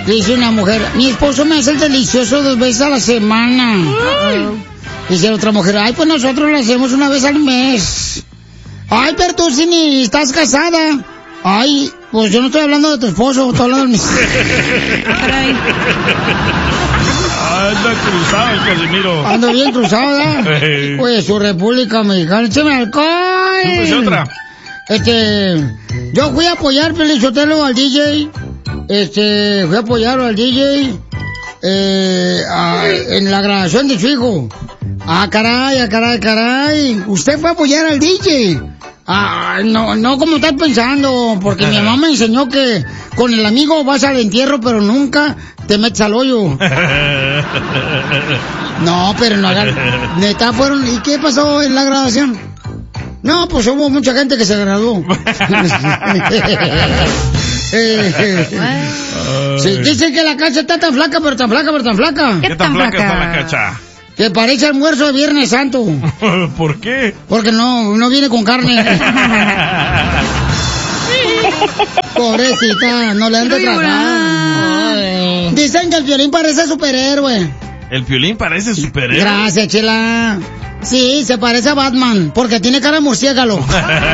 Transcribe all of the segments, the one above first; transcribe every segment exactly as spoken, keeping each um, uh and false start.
Dice una mujer, mi esposo me hace el delicioso dos veces a la semana. Uh-oh. Dice otra mujer, ay, pues nosotros lo hacemos una vez al mes. Ay, pero tú sí ni estás casada. Ay, pues yo no estoy hablando de tu esposo, estoy hablando de mi... Anda cruzado el Casimiro. Ando bien cruzado, ¿verdad? Pues su República Mexicana. ¡Échame alcohol! Pues otra. Este, yo fui a apoyar, Pelizotelo, al D J. Este, fui a apoyarlo al D J. Eh, a, en la grabación de su hijo. Ah, caray, ah, caray, caray. Usted fue a apoyar al D J. Ah, no, no como estás pensando, porque mi mamá me enseñó que con el amigo vas al entierro, pero nunca te metes al hoyo. No, pero no hagan. Neta, fueron. ¿Y qué pasó en la graduación? No, pues hubo mucha gente que se graduó. Sí, dicen que la cacha está tan flaca, pero tan flaca, pero tan flaca. ¿Qué, ¿Qué tan flaca está la cacha? Que parece almuerzo de Viernes Santo. ¿Por qué? Porque no, no viene con carne. Pobrecita, no le han de tragar. Dicen que el Piolín parece superhéroe. ¿El Piolín parece superhéroe? Gracias, Chela. Sí, se parece a Batman, porque tiene cara de murciélago.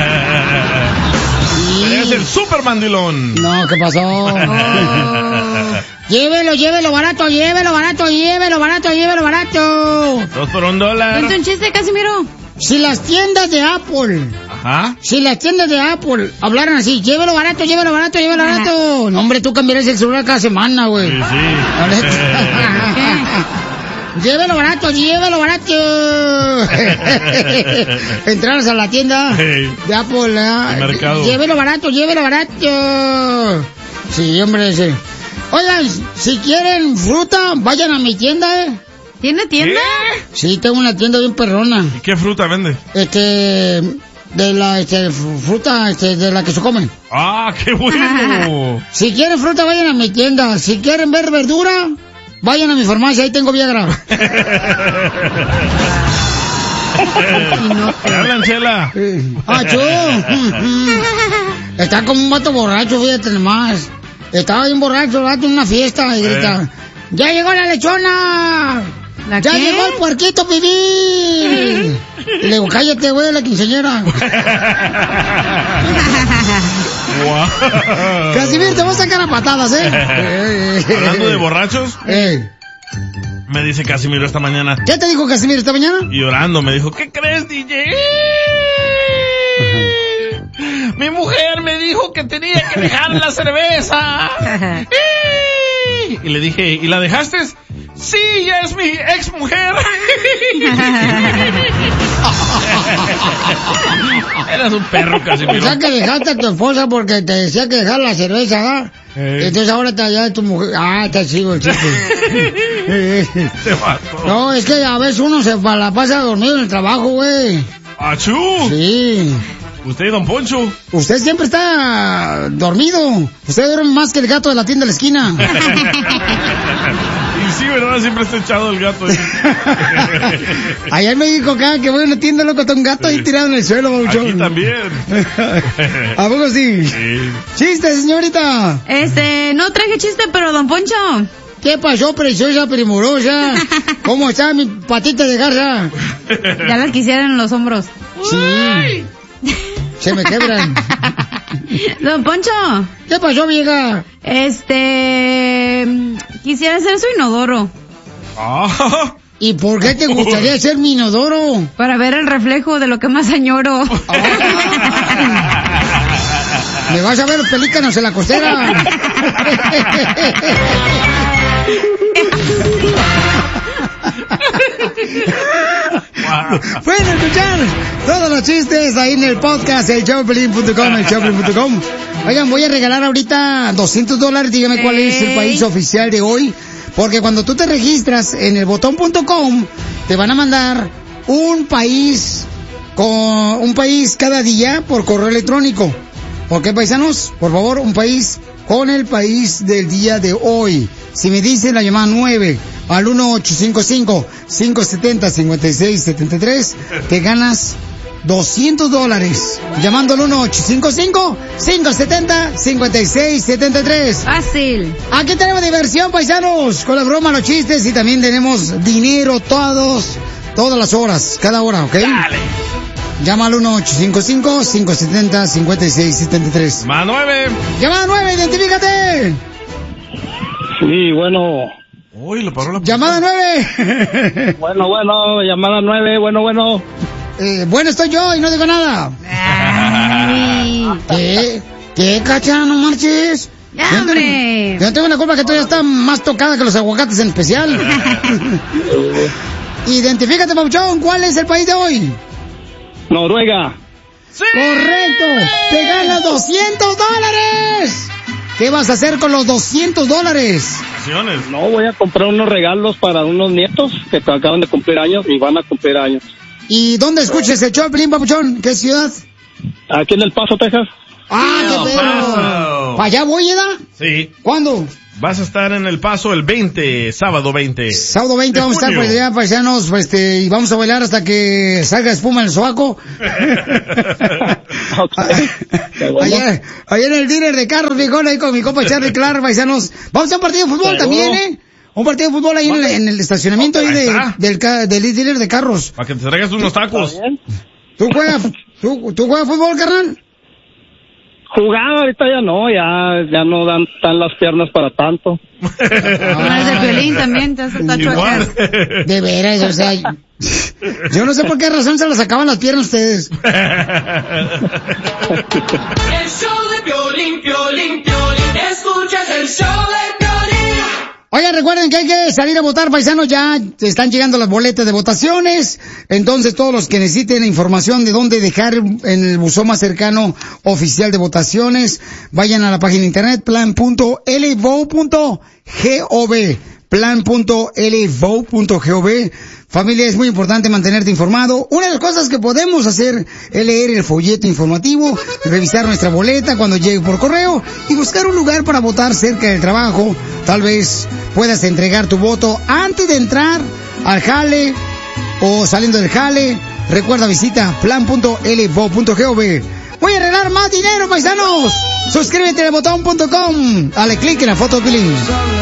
Es el super mandilón. No, ¿qué pasó? Oh. Llévelo, llévelo barato, llévelo barato, llévelo barato, llévelo barato. Dos por un dólar. Cuenta un chiste, Casimiro. Si las tiendas de Apple, ajá, si las tiendas de Apple hablaran así, llévelo barato, llévelo barato, llévelo barato. No, hombre, tú cambiarás el celular cada semana, güey. Sí, sí. Llévelo barato, llévelo barato. Entraras a la tienda hey, de Apple, ¿eh? Llévelo barato, llévelo barato. Sí, hombre, sí. Oigan, si quieren fruta, vayan a mi tienda, ¿eh? ¿Tiene tienda? ¿Qué? Sí, tengo una tienda bien perrona. ¿Y qué fruta vende? Este, de la, este, fruta, este, de la que se come. ¡Ah, qué bueno! Si quieren fruta, vayan a mi tienda. Si quieren ver verdura, vayan a mi farmacia, ahí tengo Viagra. Hablan, Chela. Ah, chú. Está como un vato borracho, fíjate nomás. Estaba bien borracho, el vato en una fiesta y grita, eh. ¡Ya llegó la lechona! ¿La ¡Ya qué? llegó el puerquito pipí! Y le digo, cállate, güey, la quinceañera. Wow. Casimiro, te voy a sacar a patadas, ¿eh? Hablando de borrachos, eh. me dice Casimiro esta mañana. ¿Qué te dijo Casimiro esta mañana? Y llorando, me dijo, ¿qué crees, D J? Mi mujer me dijo que tenía que dejar la cerveza. Y le dije, ¿y la dejaste? Sí, ya es mi ex mujer. Eras un perro, Casimiro. O sea que dejaste a tu esposa porque te decía que dejar la cerveza, ¿ah? Eh. Entonces ahora está ya tu mujer. Ah, está chido el chiste. Te mató. No, es que a veces uno se la pasa dormido en el trabajo, güey. ¿Achú? Sí. ¿Usted y don Poncho? Usted siempre está dormido. Usted duerme más que el gato de la tienda de la esquina. Y sí, ¿verdad? Siempre está echado el gato. Ayer me dijo acá que voy a una tienda, loco, está un gato ahí tirado en el suelo, Bauchón. Aquí también. ¿A poco sí? Sí. ¿Chiste, señorita? Este, no traje chiste, pero don Poncho. ¿Qué pasó, preciosa, primorosa? ¿Cómo está mi patita de garza? Ya las quisieran en los hombros. Sí. Uy. Se me quebran. Don Poncho. ¿Qué pasó, vieja? Este... Quisiera ser su inodoro. Ah. ¿Y por qué te gustaría ser mi inodoro? Para ver el reflejo de lo que más añoro. Ah. Me vas a ver los pelícanos en la costera. Wow. Pueden escuchar todos los chistes ahí en el podcast, el show pelín punto com, el show pelín punto com. Oigan, voy a regalar ahorita doscientos dólares. Dígame hey. cuál es el país oficial de hoy. Porque cuando tú te registras en el botón punto com, te van a mandar un país con un país cada día por correo electrónico. ¿Ok, paisanos? Por favor, un país con el país del día de hoy. Si me dicen la llamada nueve al uno ocho cinco cinco, cinco siete cero, cinco seis siete tres, te ganas doscientos dólares. Llamando al uno ocho cinco cinco, cinco siete cero, cinco seis siete tres. Fácil. Aquí tenemos diversión, paisanos, con la broma, los chistes y también tenemos dinero todos, todas las horas, cada hora, ¿ok? Dale. Llama al uno ocho cinco cinco, cinco siete cero, cinco seis siete tres. Más nueve. Llamada nueve, identifícate. Sí, bueno. Uy, lo paró la Llamada nueve. Bueno, bueno, llamada nueve, bueno, bueno. Eh, bueno, estoy yo y no digo nada. Ay. ¿Qué? ¿Qué, cacha? No marches. Ya, Yo no tengo- hombre. Yo no tengo la culpa que tú ya estás más tocada que los aguacates en especial. Identifícate, Pauchón, ¿cuál es el país de hoy? Noruega. ¡Sí! Correcto. Te ganas doscientos dólares. ¿Qué vas a hacer con los doscientos dólares? Acciones. No, voy a comprar unos regalos para unos nietos que acaban de cumplir años y van a cumplir años. ¿Y dónde escuchas el show, Pelín, Papuchón? ¿Qué ciudad? Aquí en El Paso, Texas. Ah, El qué perro. Paso. ¿Para allá voy, Eda? Sí. ¿Cuándo? Vas a estar en El Paso el veinte, sábado veinte. Sábado veinte de vamos a estar junio. por allá, paisanos, pues, este, y vamos a bailar hasta que salga espuma en el sobaco. Qué bueno. Ayer, ayer en el dealer de carros, viejón, ahí con mi compa Charlie Clark, paisanos. Vamos a un partido de fútbol Seguro. también, ¿eh? Un partido de fútbol ahí en el, en el estacionamiento ahí Ahí de, está. del, ca- del dealer de carros. Para que te traigas unos tacos. ¿Está bien? ¿Tú juegas, tú, tú juegas fútbol, carnal? Jugaba, ahorita ya no, ya, ya no dan tan las piernas para tanto. Como las de Piolín también, te hace Igual. tachuecas. De veras, o sea, yo no sé por qué razón se las acaban las piernas ustedes. El show de Piolín, Piolín, Piolín. Escuchas el show de Piolín. Oigan, recuerden que hay que salir a votar, paisanos, ya están llegando las boletas de votaciones, entonces todos los que necesiten información de dónde dejar en el buzón más cercano oficial de votaciones, vayan a la página de internet plan punto l vote punto gov, plan punto l vote punto gov. Familia, es muy importante mantenerte informado. Una de las cosas que podemos hacer es leer el folleto informativo, revisar nuestra boleta cuando llegue por correo y buscar un lugar para votar cerca del trabajo. Tal vez puedas entregar tu voto antes de entrar al jale o saliendo del jale. Recuerda, visita plan punto l vote punto gov. Voy a arreglar más dinero, paisanos. Suscríbete a botón punto com. Dale clic en la foto de Pilín.